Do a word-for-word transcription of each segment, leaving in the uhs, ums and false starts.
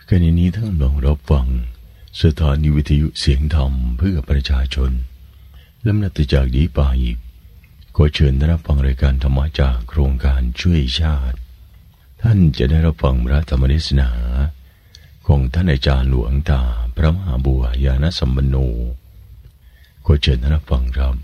ขณะนี้ท่านกำลังรับฟังสถานีวิทยุเสียงธรรมเพื่อประชาชนลำดับจากนี้ไปขอเชิญท่านรับฟังรายการธรรมะจากโครงการช่วยชาติท่านจะได้รับฟังพระธรรมเทศนาของท่านอาจารย์หลวงตาพระมหาบัวยานสัมปันโนขอเชิญท่านรับฟังครับ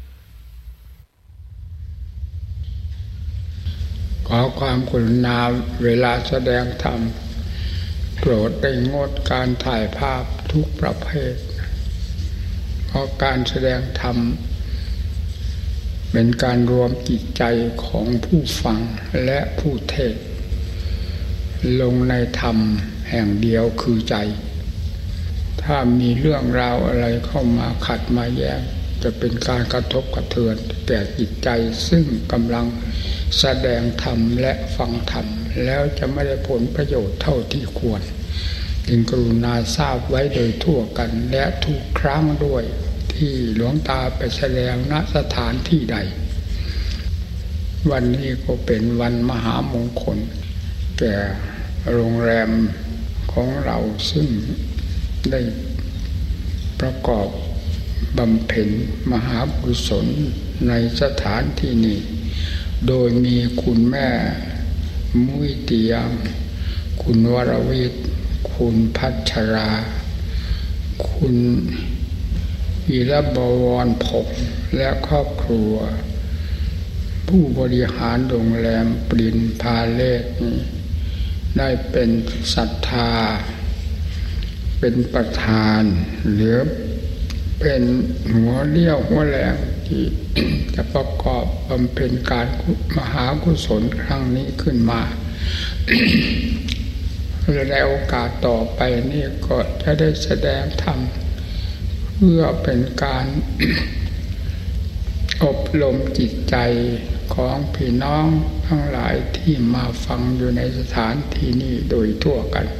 ขอความกรุณาเวลาแสดงธรรมโปรดได้งดการถ่ายภาพทุกประเภทเพราะการแสดงธรรมเป็นการรวมจิตใจของผู้ฟังและผู้เทศน์ลงในธรรมแห่งเดียวคือใจถ้ามีเรื่องราวอะไรเข้ามาขัดมาแย้งจะเป็นการกระทบกระเทือนแก่จิตใจซึ่งกำลังแสดงธรรมและฟังธรรมแล้วจะไม่ได้ผลประโยชน์เท่าที่ควรจึงกรุณาทราบไว้โดยทั่วกันและทุกครั้งด้วยที่หลวงตาไปแสดงณสถานที่ใดวันนี้ก็เป็นวันมหามงคลแก่โรงแรมของเราซึ่งได้ประกอบบำเพ็ญมหากุศลในสถานที่นี้โดยมีคุณแม่มุ้ยเตียงคุณวรวิทย์คุณพัชราคุณวีรบวรพงษ์และครอบครัวผู้บริหารโรงแรมปรินพาเลสนี้ได้เป็นศรัทธาเป็นประธานหรือเป็นหัวเรี่ยวหัวแรงที่จะประกอบบำเพ็ญการมหากุศลครั้งนี้ขึ้นมาและในโอกาสต่อไปนี่ก็จะได้แสดงธรรมเพื่อเป็นการอบรมจิตใจของพี่น้องทั้งหลายที่มาฟังอยู่ในสถานที่นี้โดยทั่วกัน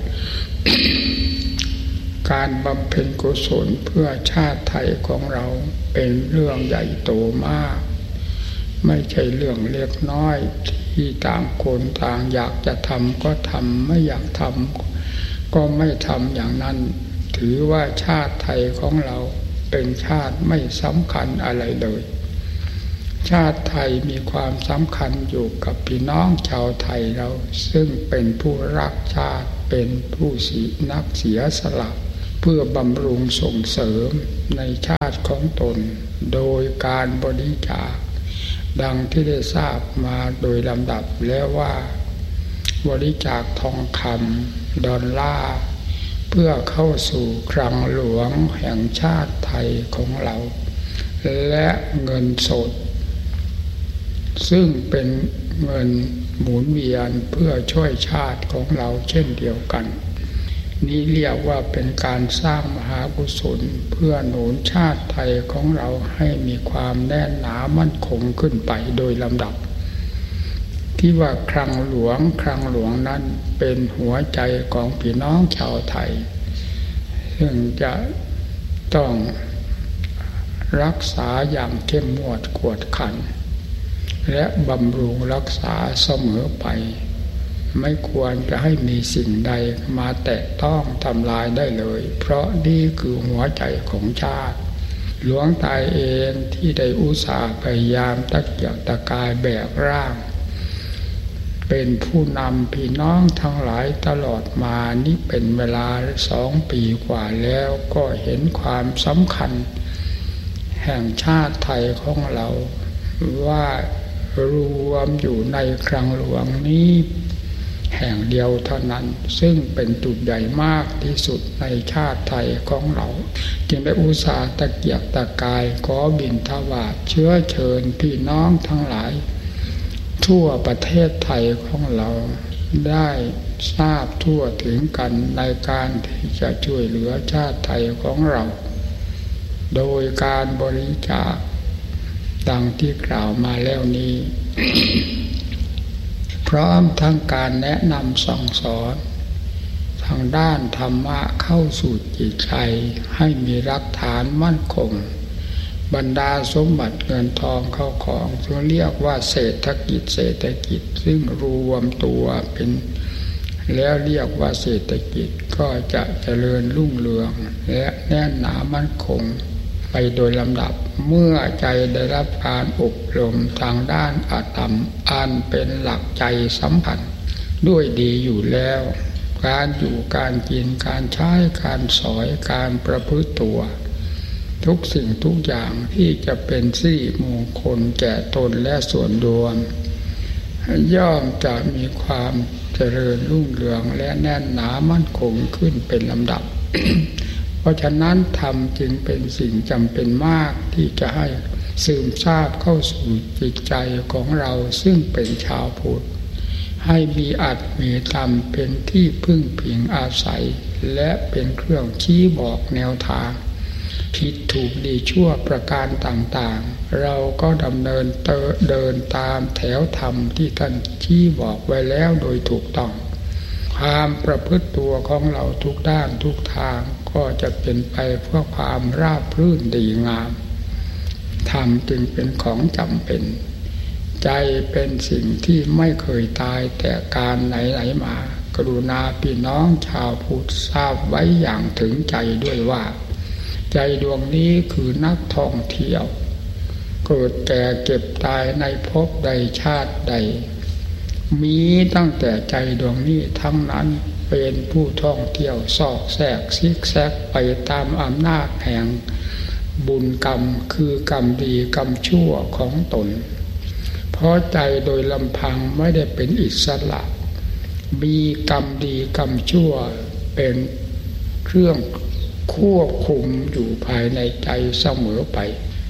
การบำเพ็ญกุศลเพื่อชาติไทยของเราเป็นเรื่องใหญ่โตมากไม่ใช่เรื่องเล็กน้อยที่ต่างคนต่างอยากจะทำก็ทำไม่อยากทำก็ไม่ทำอย่างนั้นถือว่าชาติไทยของเราเป็นชาติไม่สำคัญอะไรเลยชาติไทยมีความสำคัญอยู่กับพี่น้องชาวไทยเราซึ่งเป็นผู้รักชาติเป็นผู้สีนักเสียสละเพื่อบำรุงส่งเสริมในชาติของตนโดยการบริจาคดังที่ได้ทราบมาโดยลำดับแล้วว่าบริจาคทองคำดอลลาร์เพื่อเข้าสู่คลังหลวงแห่งชาติไทยของเราและเงินสดซึ่งเป็นเงินหมุนเวียนเพื่อช่วยชาติของเราเช่นเดียวกันนี้เรียกว่าเป็นการสร้างมหากุศลเพื่อหนุนชาติไทยของเราให้มีความแน่นหนามั่นคงขึ้นไปโดยลำดับที่ว่าคลังหลวงคลังหลวงนั้นเป็นหัวใจของพี่น้องชาวไทยซึ่งจะต้องรักษาอย่างเข้มงวดกวดขันและบำรุงรักษาเสมอไปไม่ควรจะให้มีสิ่งใดมาแตะต้องทำลายได้เลยเพราะนี่คือหัวใจของชาติหลวงตาเองที่ได้อุตส่าห์พยายามตะเกียกตะกายแบกร่างเป็นผู้นำพี่น้องทั้งหลายตลอดมานี่เป็นเวลาสองปีกว่าแล้วก็เห็นความสำคัญแห่งชาติไทยของเราว่ารวมอยู่ในคลังหลวงนี้แห่งเดียวเท่านั้นซึ่งเป็นจุดใหญ่มากที่สุดในชาติไทยของเราจึงได้อุตส่าห์ตะเกียกตะกายขอบิณฑบาตเชื้อเชิญพี่น้องทั้งหลายทั่วประเทศไทยของเราได้ทราบทั่วถึงกันในการที่จะช่วยเหลือชาติไทยของเราโดยการบริจาคดังที่กล่าวมาแล้วนี้ พร้อมทั้งการแนะนำสั่งสอนทางด้านธรรมะเข้าสู่จิตใจให้มีรากฐานมั่นคงบรรดาสมบัติเงินทองเข้าของซึ่งเรียกว่าเศรษฐกิจเศรษฐกิจซึ่งรวมตัวเป็นแล้วเรียกว่าเศรษฐกิจก็จะเจริญรุ่งเรืองและแน่นหนามั่นคงไปโดยลำดับเมื่อใจได้รับการอบรมทางด้านอาตมอันเป็นหลักใจสัมพันธ์ด้วยดีอยู่แล้วการอยู่การกินการใช้การสอยการประพฤติตัวทุกสิ่งทุกอย่างที่จะเป็นสิริมงคลแก่ตนและส่วนรวมย่อมจะมีความเจริญรุ่งเรืองและแน่นหนามั่นคงขึ้นเป็นลำดับ เพราะฉะนั้นธรรมจึงเป็นสิ่งจำเป็นมากที่จะให้ซึมซาบเข้าสู่จิตใจของเราซึ่งเป็นชาวพุทธให้มีอัตมีธรรมเป็นที่พึ่งพิงอาศัยและเป็นเครื่องชี้บอกแนวทางผิดถูกดีชั่วประการต่างๆเราก็ดำเนินเดินตามแถวธรรมที่ท่านชี้บอกไว้แล้วโดยถูกต้องความประพฤติตัวของเราทุกด้านทุกทางก็จะเป็นไปเพื่อความราบรื่นดีงามธรรมจึงเป็นของจำเป็นใจเป็นสิ่งที่ไม่เคยตายแต่การไหนๆมากรุณาพี่น้องชาวพุทธทราบไว้อย่างถึงใจด้วยว่าใจดวงนี้คือนักท่องเที่ยวเกิดแก่เก็บตายในภพใดชาติใดมีตั้งแต่ใจดวงนี้ทั้งนั้นเป็นผู้ท่องเที่ยวซอกแซกซิกแซกไปตามอำนาจแห่งบุญกรรมคือกรรมดีกรรมชั่วของตนเพราะใจโดยลำพังไม่ได้เป็นอิสระมีกรรมดีกรรมชั่วเป็นเครื่องควบคุมอยู่ภายในใจเสมอไป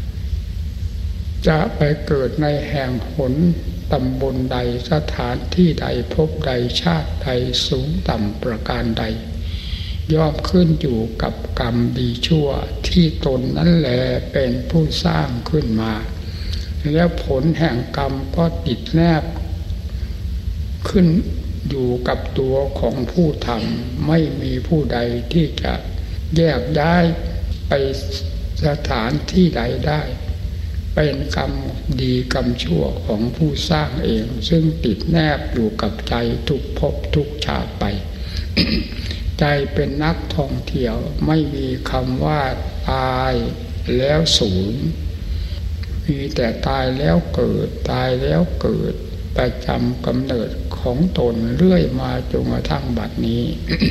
จะไปเกิดในแห่งหนตำบลใดสถานที่ใดภพใดชาติใดสูงต่ำประการใดย่อมขึ้นอยู่กับกรรมดีชั่วที่ตนนั้นแลเป็นผู้สร้างขึ้นมาแล้วผลแห่งกรรมก็ติดแนบขึ้นอยู่กับตัวของผู้ทำไม่มีผู้ใดที่จะแยกย้ายไปสถานที่ใดได้เป็นกรรมดีกรรมชั่วของผู้สร้างเองซึ่งติดแนบอยู่กับใจทุกภพทุกชาติไป ใจเป็นนักท่องเที่ยวไม่มีคำว่าตายแล้วสูญมีแต่ตายแล้วเกิดตายแล้วเกิดประจำกำเนิดของตนเรื่อยมาจนกระทั่งบัดนี้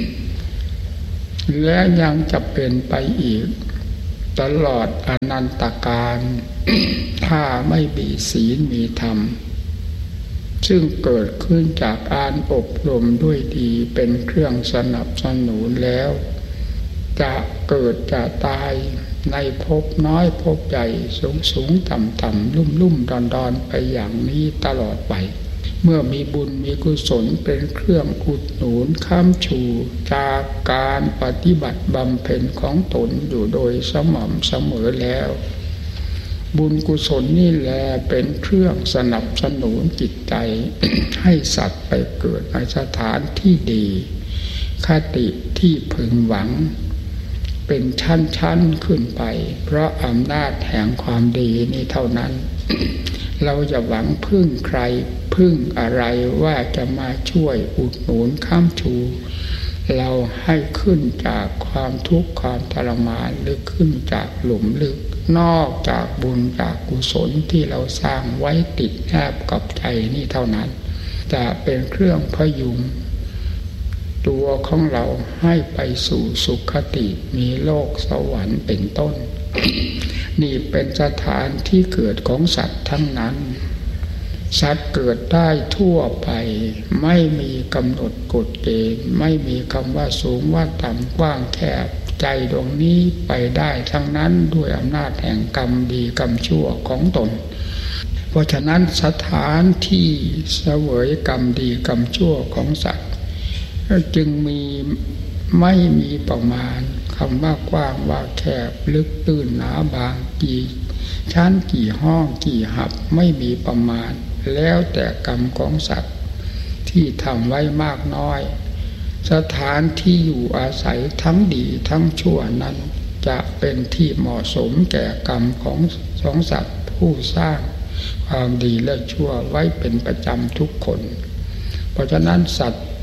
และยังจะเป็นไปอีกตลอดอนันตกาล ถ้าไม่มีศีลมีธรรมซึ่งเกิดขึ้นจากการอบรมด้วยดีเป็นเครื่องสนับสนุนแล้วจะเกิดจะตายในภพน้อยภพใหญ่สูงสูงต่ำต่ำลุ่มลุ่มดอนดอนไปอย่างนี้ตลอดไปเมื่อมีบุญมีกุศลเป็นเครื่องอุดหนุนค้ำชูจากการปฏิบัติบำเพ็ญของตนอยู่โดยสม่ำเสมอแล้วบุญกุศลนี่แลเป็นเครื่องสนับสนุนจิตใจ ให้สัตว์ไปเกิดในสถานที่ดีคติที่พึงหวังเป็นชั้นๆขึ้นไปเพราะอำนาจแห่งความดีนี้เท่านั้น เราจะหวังพึ่งใครพึ่งอะไรว่าจะมาช่วยอุดหนุนค้ำชูเราให้ขึ้นจากความทุกข์ความทรมานหรือขึ้นจากหลุมลึกนอกจากบุญจากกุศลที่เราสร้างไว้ติดแนบกับใจนี่เท่านั้นจะเป็นเครื่องพยุงตัวของเราให้ไปสู่สุคติมีโลกสวรรค์เป็นต้น นี่เป็นสถานที่เกิดของสัตว์ทั้งนั้นสัตว์เกิดได้ทั่วไปไม่มีกำหนดกฎเกณฑ์ไม่มีคำว่าสูงว่าต่ำกว้างแคบใจดวงนี้ไปได้ทั้งนั้นด้วยอำนาจแห่งกรรมดีกรรมชั่วของตนเพราะฉะนั้นสถานที่เสวยกรรมดีกรรมชั่วของสัตว์จึงมีไม่มีประมาณคำว่ากว้างว่าแคบลึกตื้นหนาบางกี่ชั้นกี่ห้องกี่หับไม่มีประมาณแล้วแต่กรรมของสัตว์ที่ทำไว้มากน้อยสถานที่อยู่อาศัยทั้งดีทั้งชั่วนั้นจะเป็นที่เหมาะสมแก่กรรมของสองสัตว์ผู้สร้างความดีและชั่วไว้เป็นประจำทุกคนเพราะฉะนั้นสัตว์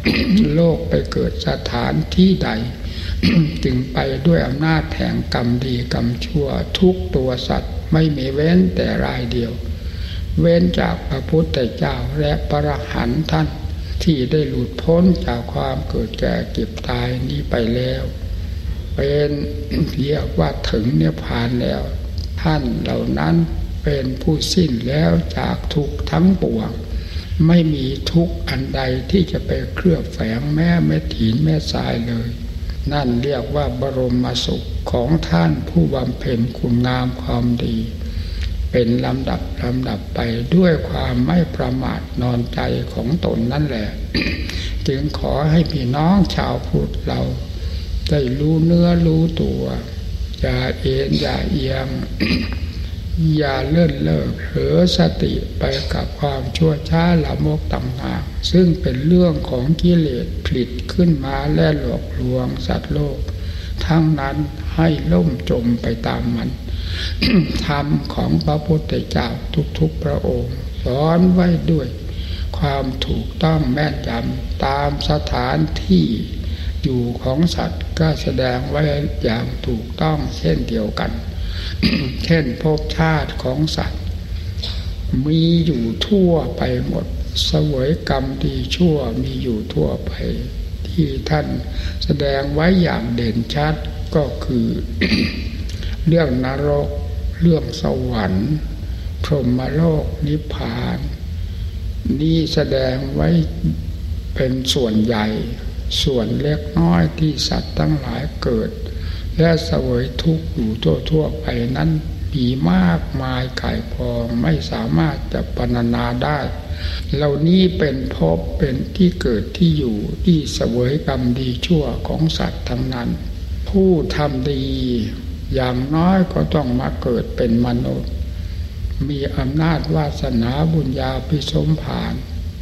โลกไปเกิดสถานที่ใด จึงไปด้วยอำนาจแห่งกรรมดีกรรมชั่วทุกตัวสัตว์ไม่มีเว้นแต่รายเดียวเว้นจากพระพุทธเจ้าและพระอรหันต์ท่านที่ได้หลุดพ้นจากความเกิดแก่เก็บตายนี้ไปแล้วเป็นเรียกว่าถึงนิพพานแล้วท่านเหล่านั้นเป็นผู้สิ้นแล้วจากทุกข์ทั้งปวงไม่มีทุกข์อันใดที่จะไปเคลือบแฝงแม้เม็ดหินแม่ทรายเลยนั่นเรียกว่าบรมสุขของท่านผู้บำเพ็ญคุณงามความดีเป็นลำดับลำดับไปด้วยความไม่ประมาทนอนใจของตนนั่นแหละ จึงขอให้พี่น้องชาวพุทธเราได้รู้เนื้อรู้ตัวอย่าเอ็นอย่าเอียง อย่าเลื่อนเลิกเผลอสติไปกับความชั่วช้าละโมบต่างๆซึ่งเป็นเรื่องของกิเลสผลิตขึ้นมาและหลอกลวงสัตว์โลกทั้งนั้นให้ล่มจมไปตามมัน ธรรมของพระพุทธเจ้าทุกๆพระองค์สอนไว้ด้วยความถูกต้องแม่นยำตามสถานที่อยู่ของสัตว์ก็แสดงไว้อย่างถูกต้องเช่นเดียวกัน เช่นภพชาติของสัตว์มีอยู่ทั่วไปหมดเสวยกรรมดีชั่วมีอยู่ทั่วไปที่ท่านแสดงไว้อย่างเด่นชัดก็คือ เรื่องนรกเรื่องสวรรค์พรหมโลกนิพพานนี่แสดงไว้เป็นส่วนใหญ่ส่วนเล็กน้อยที่สัตว์ทั้งหลายเกิดและเสวยทุกข์อยู่ทั่วๆไปนั้นมีมากมายก่ายกองไม่สามารถจะพรรณนาได้เหล่านี้เป็นภพเป็นที่เกิดที่อยู่ที่เสวยกรรมดีชั่วของสัตว์ทั้งนั้นผู้ทำดีอย่างน้อยก็ต้องมาเกิดเป็นมนุษย์มีอำนาจวาสนาบุญญาภิสมภาร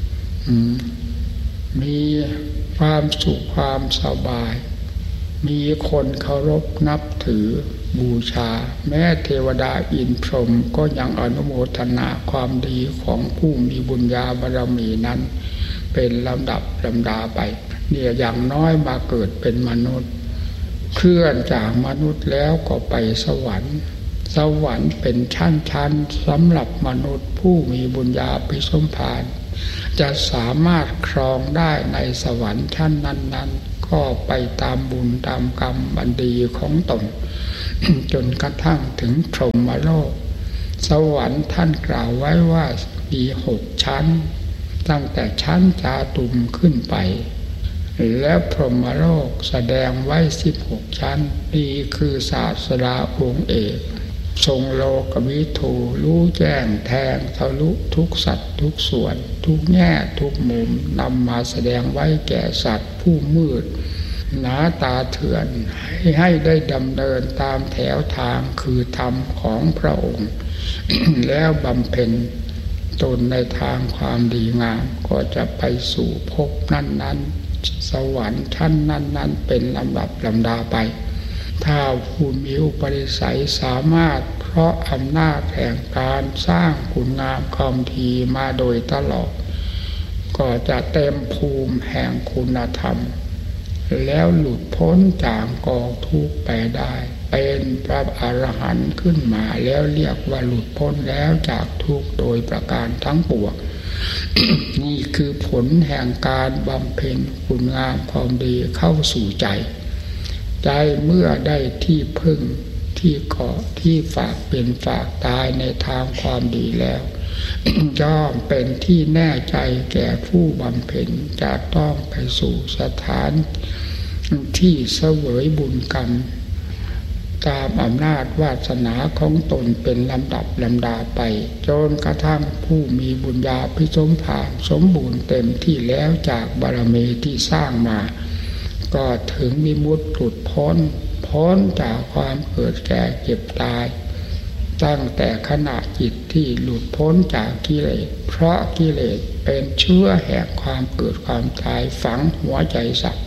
มีความสุขความสบายมีคนเคารพนับถือบูชาแม้เทวดาอินทร์พรหมก็ยังอนุโมทนาความดีของผู้มีบุญญาบารมีนั้นเป็นลำดับลำดาไปเนี่ยอย่างน้อยมาเกิดเป็นมนุษย์เคลื่อนจากมนุษย์แล้วก็ไปสวรรค์สวรรค์เป็นชั้นๆสำหรับมนุษย์ผู้มีบุญญาภิสมภารจะสามารถครองได้ในสวรรค์ชั้นนั้นๆก็ไปตามบุญตามกรรมอันดีของตน จนกระทั่งถึงพรหมโลกสวรรค์ท่านกล่าวไว้ว่ามีหกชั้นตั้งแต่ชั้นจาตุมขึ้นไปแล้วพรหมโลกแสดงไว้สิบหกชั้นนี่คือศาสดาองค์เอกทรงโลกวิถูรู้แจ้งแทงทะลุทุกสัตว์ทุกส่วนทุกแง่ทุกมุมนำมาแสดงไว้แก่สัตว์ผู้มืดหนาตาเถื่อนให้ให้ได้ดำเนินตามแถวทางคือธรรมของพระองค์ แล้วบำเพ็ญตนในทางความดีงามก็จะไปสู่ภพนั้นๆสวรรค์ชั้นนั้นๆเป็นลำดับลำดาไปถ้าผู้มีอุปนิสัยสามารถเพราะอำนาจแห่งการสร้างคุณงามความดีมาโดยตลอดก็จะเต็มภูมิแห่งคุณธรรมแล้วหลุดพ้นจากกองทุกข์ไปได้เป็นพระอรหันต์ขึ้นมาแล้วเรียกว่าหลุดพ้นแล้วจากทุกข์โดยประการทั้งปวง นี่คือผลแห่งการบำเพ็ญคุณงามความดีเข้าสู่ใจใจเมื่อได้ที่พึ่งที่เกาะที่ฝากเป็นฝากตายในทางความดีแล้ว ย่อมเป็นที่แน่ใจแก่ผู้บำเพ็ญจะต้องไปสู่สถานที่เสวยบุญกรรมตามอำนาจวาสนาของตนเป็นลำดับลำดาไปจนกระทั่งผู้มีบุญญาภิสมภารสมบูรณ์เต็มที่แล้วจากบารมีที่สร้างมาก็ถึงวิมุตติหลุดพ้นพ้นจากความเกิดแก่เจ็บตายตั้งแต่ขณะจิตที่หลุดพ้นจากกิเลสเพราะกิเลสเป็นเชื้อแห่งความเกิดความตายฝังหัวใจสัตว์